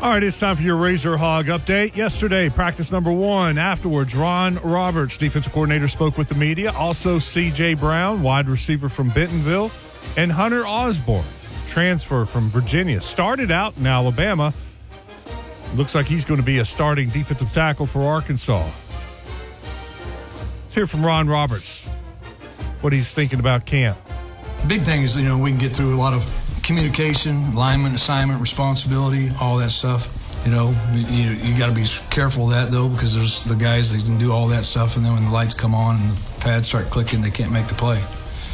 All right, it's time for your Razor Hog update. Yesterday, practice number 1. Afterwards, Ron Roberts, defensive coordinator, spoke with the media. Also, C.J. Brown, wide receiver from Bentonville, and Hunter Osborne, transfer from Virginia. Started out in Alabama. Looks like he's going to be a starting defensive tackle for Arkansas. Let's hear from Ron Roberts, what he's thinking about camp. The big thing is, we can get through a lot of communication, alignment, assignment, responsibility, all that stuff. You got to be careful of that, though, because there's the guys that can do all that stuff, and then when the lights come on and the pads start clicking, they can't make the play,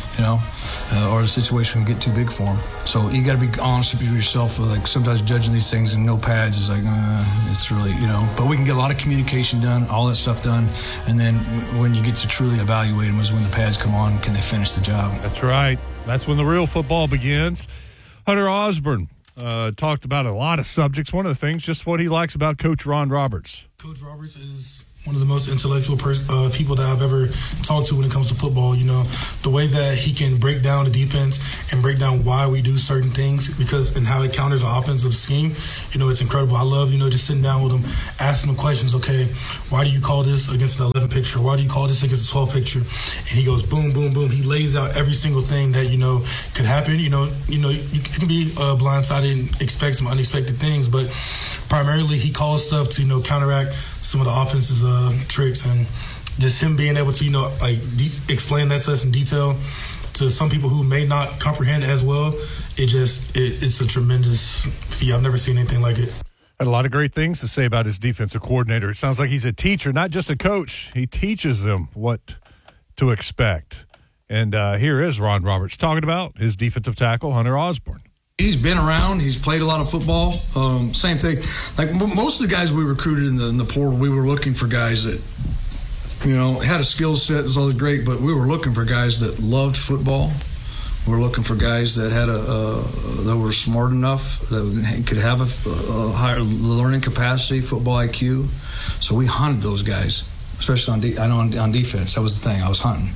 or the situation can get too big for them. So you got to be honest with yourself. Like, sometimes judging these things and no pads is like, it's really, But we can get a lot of communication done, all that stuff done, and then when you get to truly evaluate them is when the pads come on, can they finish the job? That's right. That's when the real football begins. Hunter Osborne talked about a lot of subjects. One of the things, just what he likes about Coach Ron Roberts. Coach Roberts is one of the most intellectual people that I've ever talked to when it comes to football. The way that he can break down the defense and break down why we do certain things and how it counters an offensive scheme, it's incredible. I love, just sitting down with him, asking him questions. Okay, why do you call this against an 11 picture? Why do you call this against a 12 picture? And he goes boom, boom, boom. He lays out every single thing that, could happen. You can be blindsided and expect some unexpected things, but primarily he calls stuff to, counteract some of the offense's tricks, and just him being able to, explain that to us in detail to some people who may not comprehend as well. It's a tremendous feat. I've never seen anything like it. Had a lot of great things to say about his defensive coordinator. It sounds like he's a teacher, not just a coach. He teaches them what to expect. And here is Ron Roberts talking about his defensive tackle, Hunter Osborne. He's been around. He's played a lot of football. Same thing. Like most of the guys we recruited in the portal, we were looking for guys that, had a skill set. It was always great, but we were looking for guys that loved football. We were looking for guys that had that were smart enough, that could have a higher learning capacity, football IQ. So we hunted those guys, especially on defense. That was the thing. I was hunting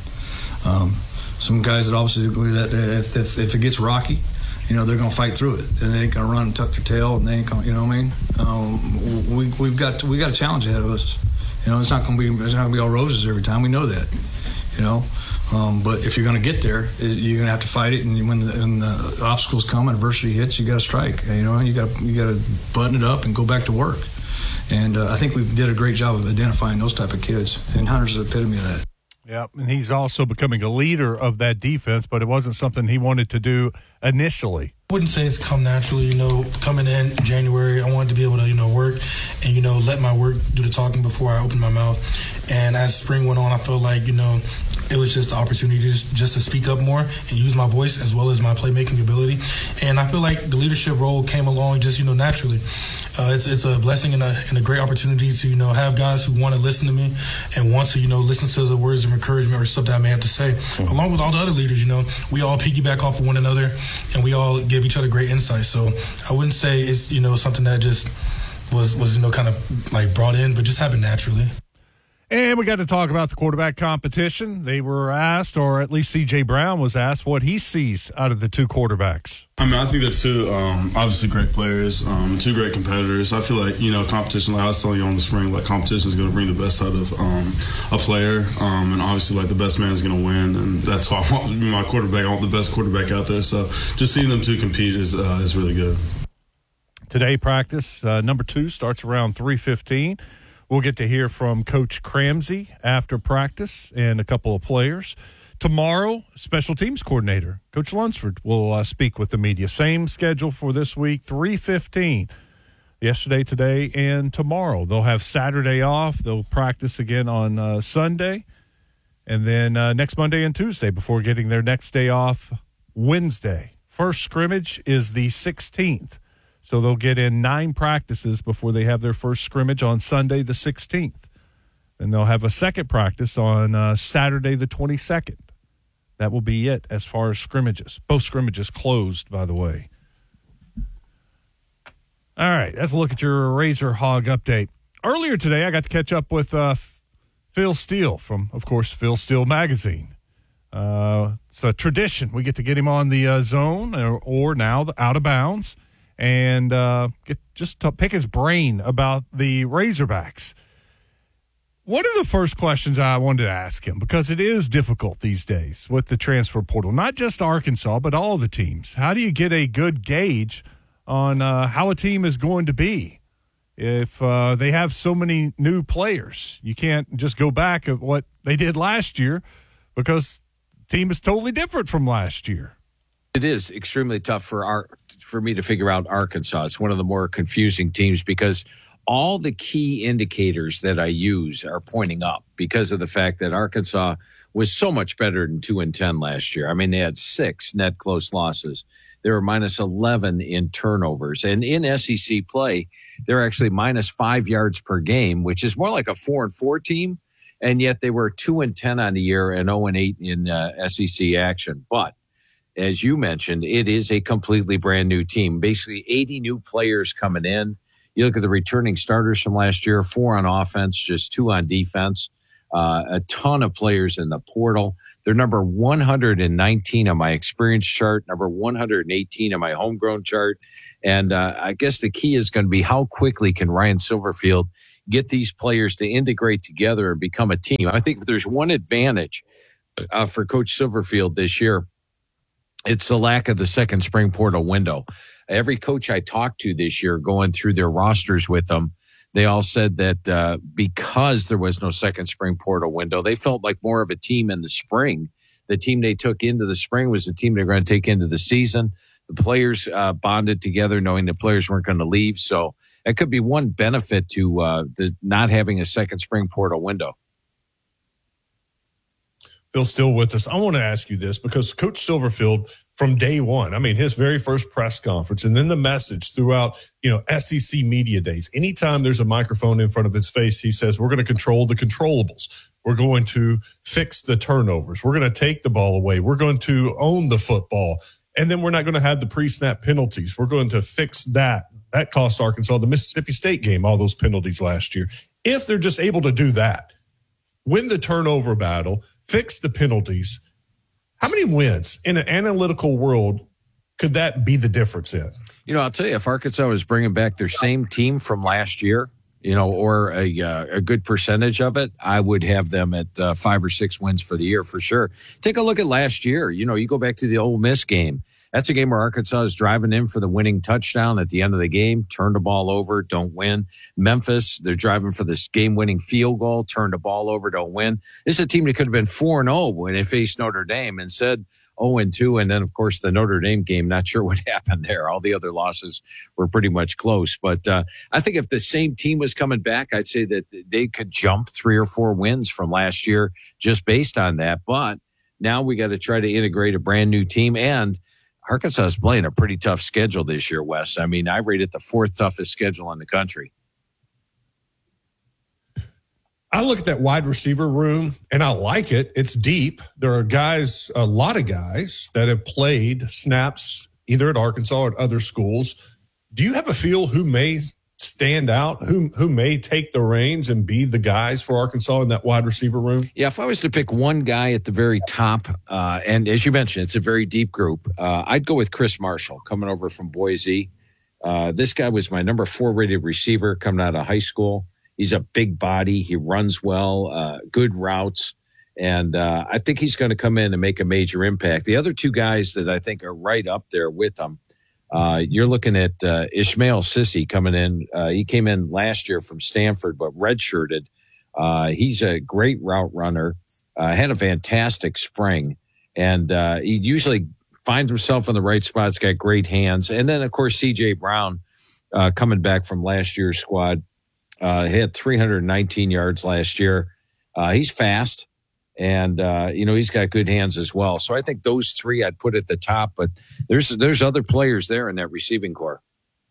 some guys that obviously that if it gets rocky, they're going to fight through it, and they ain't going to run and tuck their tail, and they ain't going. We've got a challenge ahead of us. It's not going to be all roses every time. We know that. But if you're going to get there, you're going to have to fight it. And when the obstacles come, adversity hits, you got to strike. You got to button it up and go back to work. And I think we did a great job of identifying those type of kids. And Hunter's the epitome of that. Yeah, and he's also becoming a leader of that defense, but it wasn't something he wanted to do initially. I wouldn't say it's come naturally, coming in January, I wanted to be able to, work and, let my work do the talking before I open my mouth. And as spring went on, I felt like, it was just the opportunity just to speak up more and use my voice as well as my playmaking ability. And I feel like the leadership role came along just, naturally. It's a blessing and a great opportunity to, have guys who want to listen to me and want to, listen to the words of encouragement or stuff that I may have to say. Mm-hmm. Along with all the other leaders, we all piggyback off of one another and we all give each other great insight. So I wouldn't say it's, something that just was kind of like brought in, but just happened naturally. And we got to talk about the quarterback competition. They were asked, or at least C.J. Brown was asked, what he sees out of the two quarterbacks. I think they're two obviously great players, two great competitors. I feel like, competition, like I was telling you on the spring, like competition is going to bring the best out of a player. And obviously, like the best man is going to win. And that's why I want my quarterback. I want the best quarterback out there. So just seeing them two compete is really good. Today, practice number 2 starts around 3:15. We'll get to hear from Coach Cramsey after practice and a couple of players. Tomorrow, special teams coordinator, Coach Lunsford, will speak with the media. Same schedule for this week, 3:15. Yesterday, today, and tomorrow. They'll have Saturday off. They'll practice again on Sunday. And then next Monday and Tuesday before getting their next day off Wednesday. First scrimmage is the 16th. So they'll get in 9 practices before they have their first scrimmage on Sunday the 16th. And they'll have a second practice on Saturday the 22nd. That will be it as far as scrimmages. Both scrimmages closed, by the way. All right, let's look at your Razor Hog update. Earlier today, I got to catch up with Phil Steele from, of course, Phil Steele Magazine. It's a tradition. We get to get him on the zone or now the Out of Bounds. and just to pick his brain about the Razorbacks. One of the first questions I wanted to ask him, because it is difficult these days with the transfer portal, not just Arkansas, but all the teams. How do you get a good gauge on how a team is going to be if they have so many new players? You can't just go back at what they did last year because the team is totally different from last year. It is extremely tough for me to figure out Arkansas. It's one of the more confusing teams because all the key indicators that I use are pointing up because of the fact that Arkansas was so much better than 2-10 last year. I mean, they had 6 net close losses. They were minus 11 in turnovers. And in SEC play, they're actually minus 5 yards per game, which is more like a 4-4 team. And yet they were 2-10 on the year and 0-8 in SEC action. But as you mentioned, it is a completely brand new team. Basically 80 new players coming in. You look at the returning starters from last year, 4 on offense, just 2 on defense, a ton of players in the portal. They're number 119 on my experience chart, number 118 on my homegrown chart. And I guess the key is going to be how quickly can Ryan Silverfield get these players to integrate together and become a team. I think if there's one advantage for Coach Silverfield this year, it's the lack of the second spring portal window. Every coach I talked to this year going through their rosters with them, they all said that because there was no second spring portal window, they felt like more of a team in the spring. The team they took into the spring was the team they're going to take into the season. The players bonded together knowing the players weren't going to leave. So it could be one benefit to the not having a second spring portal window. Phil's still with us. I want to ask you this because Coach Silverfield, from day one, I mean, his very first press conference and then the message throughout, SEC media days, anytime there's a microphone in front of his face, he says, we're going to control the controllables. We're going to fix the turnovers. We're going to take the ball away. We're going to own the football. And then we're not going to have the pre-snap penalties. We're going to fix that. That cost Arkansas the Mississippi State game, all those penalties last year. If they're just able to do that, win the turnover battle, fix the penalties, how many wins in an analytical world could that be the difference in? I'll tell you, if Arkansas was bringing back their same team from last year, or a good percentage of it, I would have them at 5 or 6 wins for the year for sure. Take a look at last year. You go back to the Ole Miss game. That's a game where Arkansas is driving in for the winning touchdown at the end of the game, turn the ball over, don't win. Memphis, they're driving for this game-winning field goal, turn the ball over, don't win. This is a team that could have been 4-0 when they faced Notre Dame and said 0-2. And then, of course, the Notre Dame game, not sure what happened there. All the other losses were pretty much close. But I think if the same team was coming back, I'd say that they could jump 3 or 4 wins from last year just based on that. But now we got to try to integrate a brand-new team, and Arkansas is playing a pretty tough schedule this year, Wes. I mean, I rate it the 4th toughest schedule in the country. I look at that wide receiver room, and I like it. It's deep. There are guys, a lot of guys, that have played snaps either at Arkansas or at other schools. Do you have a feel who may stand out, who may take the reins and be the guys for Arkansas in that wide receiver room? Yeah, if I was to pick one guy at the very top, and as you mentioned, it's a very deep group, I'd go with Chris Marshall coming over from Boise. This guy was my number 4 rated receiver coming out of high school. He's a big body. He runs well, good routes. And I think he's going to come in and make a major impact. The other 2 guys that I think are right up there with him, you're looking at Ishmael Sissy coming in. He came in last year from Stanford, but redshirted. He's a great route runner, had a fantastic spring, and he usually finds himself in the right spots, got great hands. And then, of course, C.J. Brown coming back from last year's squad. He had 319 yards last year. He's fast. And, he's got good hands as well. So I think those 3 I'd put at the top, but there's other players there in that receiving corps.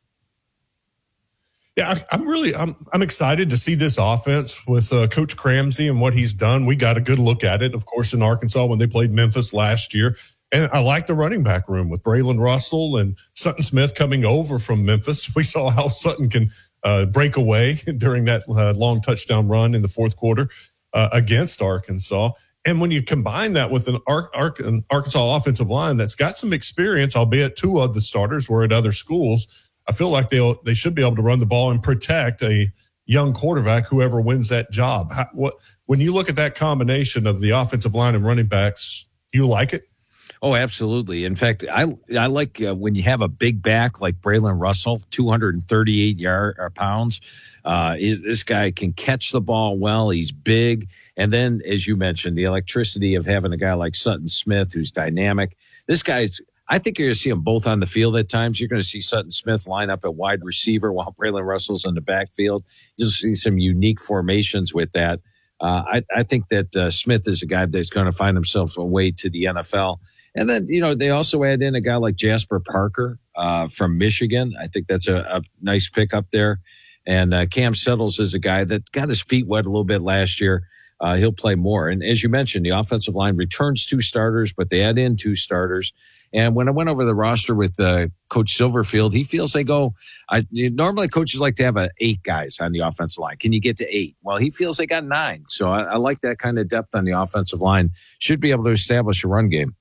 Yeah, I'm excited to see this offense with Coach Cramsey and what he's done. We got a good look at it, of course, in Arkansas when they played Memphis last year. And I like the running back room with Braylon Russell and Sutton Smith coming over from Memphis. We saw how Sutton can break away during that long touchdown run in the 4th quarter. Against Arkansas. And when you combine that with an Arkansas offensive line that's got some experience, albeit 2 of the starters were at other schools, I feel like they should be able to run the ball and protect a young quarterback, whoever wins that job. When you look at that combination of the offensive line and running backs, you like it? Oh, absolutely. In fact, I like when you have a big back like Braylon Russell, 238 pounds. This guy can catch the ball well. He's big. And then, as you mentioned, the electricity of having a guy like Sutton Smith who's dynamic. This guy's, I think you're going to see them both on the field at times. You're going to see Sutton Smith line up at wide receiver while Braylon Russell's in the backfield. You'll see some unique formations with that. I think that Smith is a guy that's going to find himself a way to the NFL. And then, they also add in a guy like Jasper Parker from Michigan. I think that's a nice pickup there. And Cam Settles is a guy that got his feet wet a little bit last year. He'll play more. And as you mentioned, the offensive line returns 2 starters, but they add in 2 starters. And when I went over the roster with Coach Silverfield, he feels they go, normally coaches like to have 8 guys on the offensive line. Can you get to 8? Well, he feels they got 9. So I like that kind of depth on the offensive line. Should be able to establish a run game.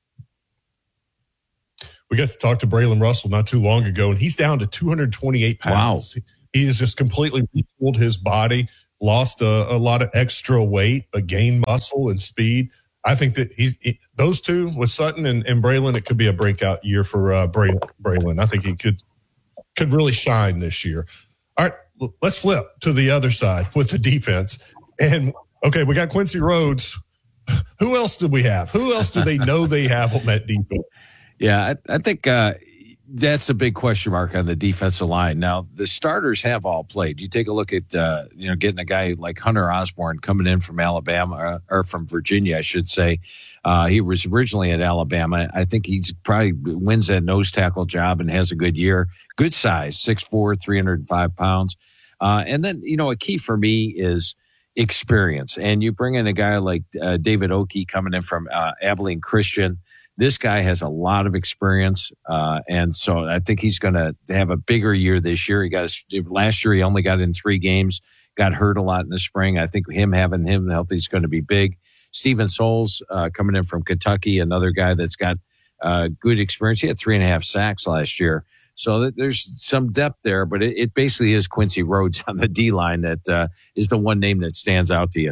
We got to talk to Braylon Russell not too long ago, and he's down to 228 pounds. Wow. He has just completely retooled his body, lost a lot of extra weight, but gained muscle and speed. I think that those two with Sutton and Braylon, it could be a breakout year for Braylon. I think he could really shine this year. All right, let's flip to the other side with the defense. And, okay, we got Quincy Rhodes. Who else do we have? Who else do they know they have on that defense? Yeah, I think that's a big question mark on the defensive line. Now, the starters have all played. You take a look at, getting a guy like Hunter Osborne coming in from Alabama, or from Virginia, I should say. He was originally at Alabama. I think he's probably wins that nose tackle job and has a good year. Good size, 6'4", 305 pounds. And then, a key for me is experience. And you bring in a guy like David Oki coming in from Abilene Christian. This guy has a lot of experience, and so I think he's going to have a bigger year this year. Last year he only got in 3 games, got hurt a lot in the spring. I think having him healthy is going to be big. Steven Souls coming in from Kentucky, another guy that's got good experience. He had 3.5 sacks last year, so there's some depth there. But it basically is Quincy Rhodes on the D line that is the one name that stands out to you.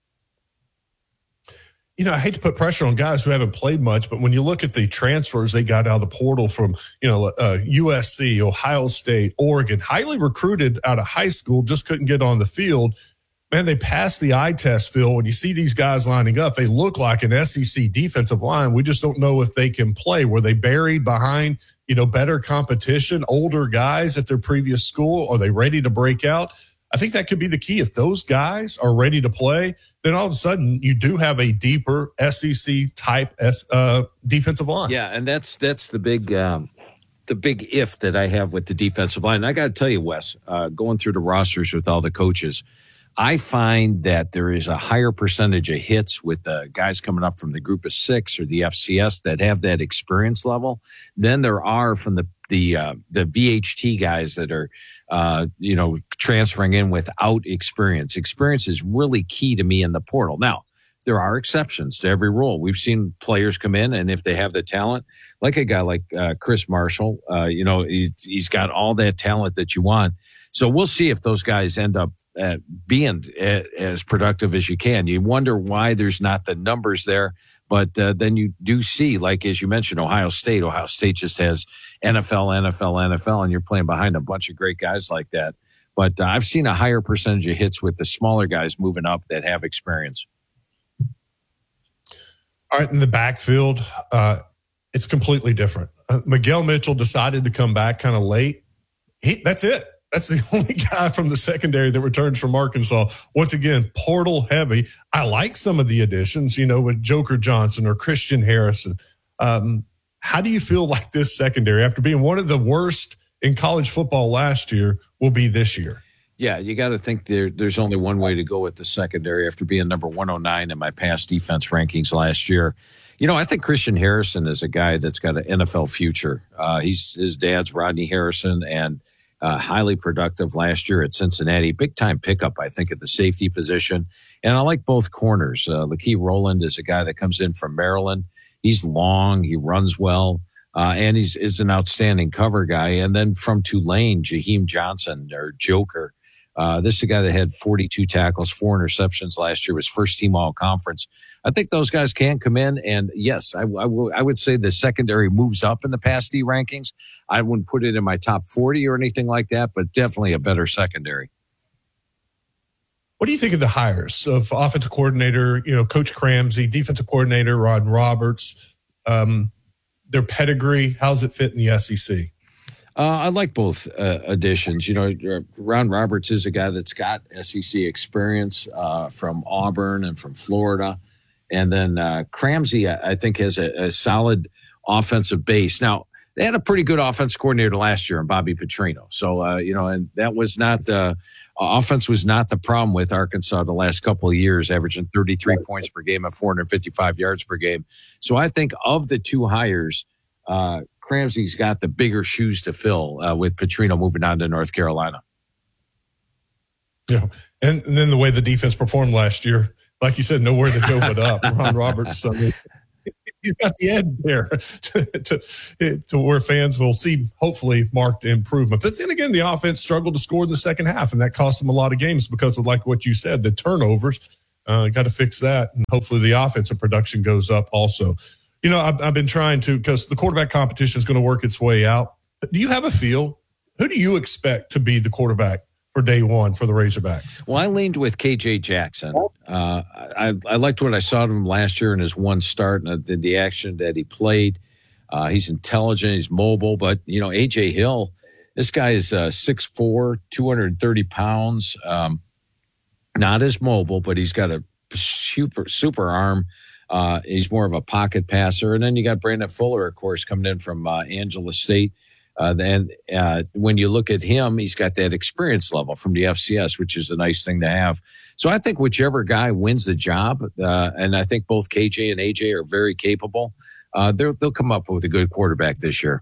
I hate to put pressure on guys who haven't played much, but when you look at the transfers they got out of the portal from, USC, Ohio State, Oregon, highly recruited out of high school, just couldn't get on the field. Man, they passed the eye test, Phil. When you see these guys lining up, they look like an SEC defensive line. We just don't know if they can play. Were they buried behind, better competition, older guys at their previous school? Are they ready to break out? I think that could be the key. If those guys are ready to play, then all of a sudden you do have a deeper SEC type defensive line. Yeah, and that's the big if that I have with the defensive line. And I got to tell you, Wes, going through the rosters with all the coaches, I find that there is a higher percentage of hits with the guys coming up from the group of 6 or the FCS that have that experience level than there are from the VHT guys that are, transferring in without experience. Experience is really key to me in the portal. Now, there are exceptions to every rule. We've seen players come in, and if they have the talent, like a guy like Chris Marshall, he's got all that talent that you want. So we'll see if those guys end up being as productive as you can. You wonder why there's not the numbers there, but then you do see, like as you mentioned, Ohio State. Ohio State just has NFL, and you're playing behind a bunch of great guys like that. But I've seen a higher percentage of hits with the smaller guys moving up that have experience. All right, in the backfield, it's completely different. Miguel Mitchell decided to come back kind of late. That's it. That's the only guy from the secondary that returns from Arkansas. Once again, portal heavy. I like some of the additions, with Joker Johnson or Christian Harrison. How do you feel like this secondary, after being one of the worst in college football last year, will be this year? Yeah, you got to think there's only one way to go with the secondary after being number 109 in my past defense rankings last year. I think Christian Harrison is a guy that's got an NFL future. His dad's Rodney Harrison, and highly productive last year at Cincinnati. Big-time pickup, I think, at the safety position. And I like both corners. Lakeith Rowland is a guy that comes in from Maryland. He's long. He runs well. and is an outstanding cover guy. And then from Tulane, Jaheim Johnson, or Joker. This is a guy that had 42 tackles, 4 interceptions last year, was first team all conference. I think those guys can come in. And yes, I would say the secondary moves up in the pass D rankings. I wouldn't put it in my top 40 or anything like that, but definitely a better secondary. What do you think of the hires of offensive coordinator, Coach Cramsey, defensive coordinator, Ron Roberts, their pedigree? How's it fit in the SEC? I like both additions. Ron Roberts is a guy that's got SEC experience from Auburn and from Florida. And then Cramsey, I think, has a solid offensive base. Now, they had a pretty good offense coordinator last year in Bobby Petrino. So, and that was not offense was not the problem with Arkansas the last couple of years, averaging 33 points per game and 455 yards per game. So I think of the two hires, Cramsey's got the bigger shoes to fill with Petrino moving on to North Carolina. Yeah, and then the way the defense performed last year, like you said, nowhere to go but up. Ron Roberts, he's got the edge there to where fans will see, hopefully, marked improvement. But then again, the offense struggled to score in the second half, and that cost them a lot of games because of, like what you said, the turnovers. Got to fix that, and hopefully the offensive production goes up also. I've been trying to, because the quarterback competition is going to work its way out. Do you have a feel? Who do you expect to be the quarterback for day one for the Razorbacks? Well, I leaned with KJ Jackson. I liked what I saw of him last year in his one start and the action that he played. He's intelligent, he's mobile, but AJ Hill, this guy is 6'4", 230 pounds. Not as mobile, but he's got a super arm. He's more of a pocket passer. And then you got Brandon Fuller, of course, coming in from Angela State. Then when you look at him, he's got that experience level from the FCS, which is a nice thing to have. So I think whichever guy wins the job, and I think both KJ and AJ are very capable, they'll come up with a good quarterback this year.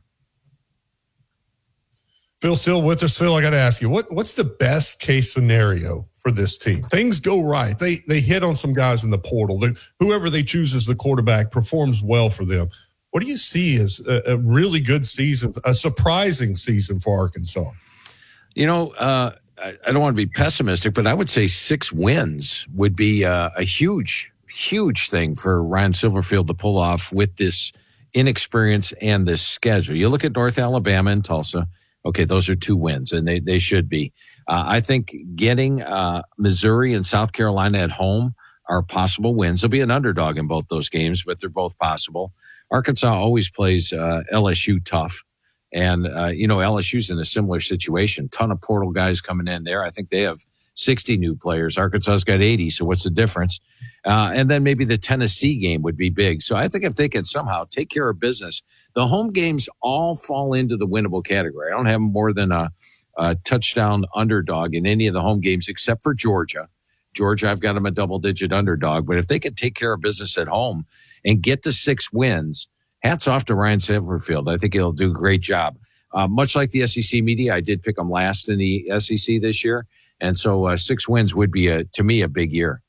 Phil, still with us. Phil, I got to ask you, what's the best case scenario for this team? Things go right. They hit on some guys in the portal. Whoever they choose as the quarterback performs well for them. What do you see as a really good season, a surprising season for Arkansas? I don't want to be pessimistic, but I would say 6 wins would be a huge thing for Ryan Silverfield to pull off with this inexperience and this schedule. You look at North Alabama and Tulsa. Okay, those are 2 wins, and they should be. I think getting Missouri and South Carolina at home are possible wins. There'll be an underdog in both those games, but they're both possible. Arkansas always plays LSU tough. And, LSU's in a similar situation. Ton of portal guys coming in there. I think they have 60 new players. Arkansas's got 80, so what's the difference? And then maybe the Tennessee game would be big. So I think if they can somehow take care of business, the home games all fall into the winnable category. I don't have more than a touchdown underdog in any of the home games except for Georgia. Georgia, I've got them a double-digit underdog. But if they could take care of business at home and get to 6 wins, hats off to Ryan Silverfield. I think he'll do a great job. Much like the SEC media, I did pick them last in the SEC this year. And so 6 wins would be, to me, a big year.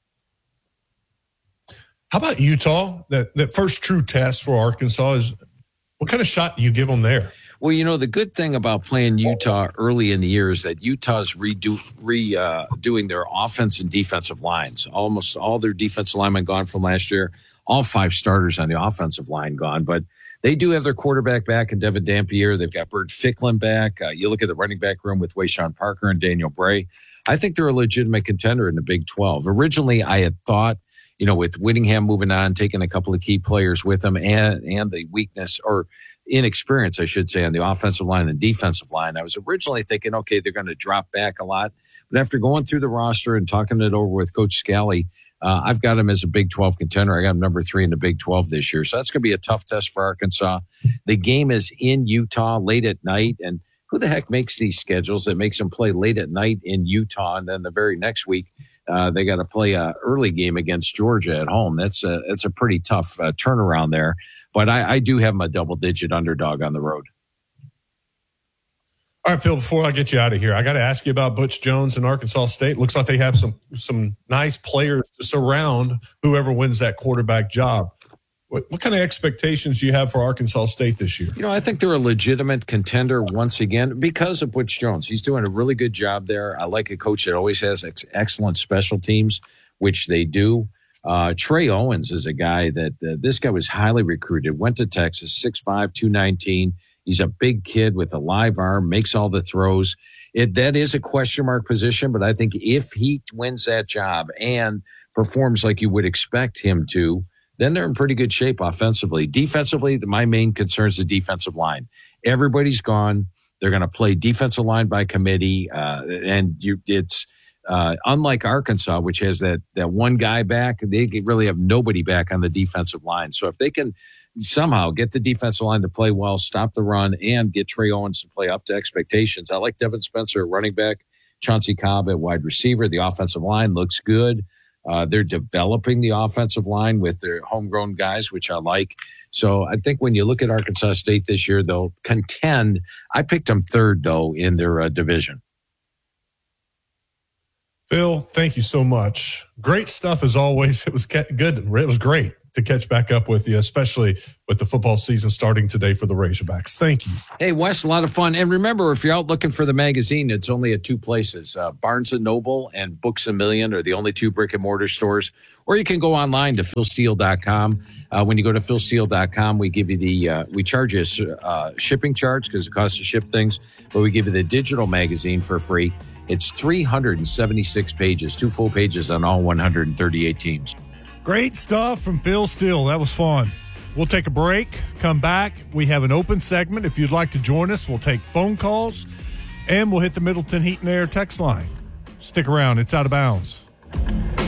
How about Utah? That first true test for Arkansas is, what kind of shot do you give them there? Well, the good thing about playing Utah early in the year is that Utah's redoing their offense and defensive lines. Almost all their defensive linemen gone from last year. All 5 starters on the offensive line gone. But they do have their quarterback back in Devin Dampier. They've got Bert Ficklin back. You look at the running back room with Wayshawn Parker and Daniel Bray. I think they're a legitimate contender in the Big 12. Originally, I had thought, with Whittingham moving on, taking a couple of key players with them and the weakness or inexperience, I should say, on the offensive line and defensive line. I was originally thinking, okay, they're going to drop back a lot. But after going through the roster and talking it over with Coach Scally, I've got him as a Big 12 contender. I got him number 3 in the Big 12 this year. So that's going to be a tough test for Arkansas. The game is in Utah late at night. And who the heck makes these schedules that makes them play late at night in Utah? And then the very next week, they got to play an early game against Georgia at home. That's a pretty tough turnaround there. But I do have them a double-digit underdog on the road. All right, Phil, before I get you out of here, I got to ask you about Butch Jones and Arkansas State. Looks like they have some nice players to surround whoever wins that quarterback job. What kind of expectations do you have for Arkansas State this year? I think they're a legitimate contender once again because of Butch Jones. He's doing a really good job there. I like a coach that always has excellent special teams, which they do. Trey Owens is a guy that this guy was highly recruited, went to Texas, 6'5", 219. He's a big kid with a live arm, makes all the throws. That is a question mark position, but I think if he wins that job and performs like you would expect him to, then they're in pretty good shape offensively. Defensively, my main concern is the defensive line. Everybody's gone. They're going to play defensive line by committee, it's unlike Arkansas, which has that one guy back. They really have nobody back on the defensive line. So if they can somehow get the defensive line to play well, stop the run, and get Trey Owens to play up to expectations, I like Devin Spencer at running back, Chauncey Cobb at wide receiver. The offensive line looks good. They're developing the offensive line with their homegrown guys, which I like. So I think when you look at Arkansas State this year, they'll contend. I picked them third, though, in their division. Phil, thank you so much. Great stuff as always. It was good. It was great to catch back up with you, especially with the football season starting today for the Razorbacks. Thank you. Hey, Wes, a lot of fun. And remember, if you're out looking for the magazine, it's only at two places. Barnes & Noble and Books A Million are the only two brick-and-mortar stores. Or you can go online to philsteele.com. When you go to philsteele.com, we give you we charge you a shipping charge because it costs to ship things, but we give you the digital magazine for free. It's 376 pages, 2 full pages on all 138 teams. Great stuff from Phil Steele. That was fun. We'll take a break, come back. We have an open segment. If you'd like to join us, we'll take phone calls, and we'll hit the Middleton Heat and Air text line. Stick around. It's Out of Bounds.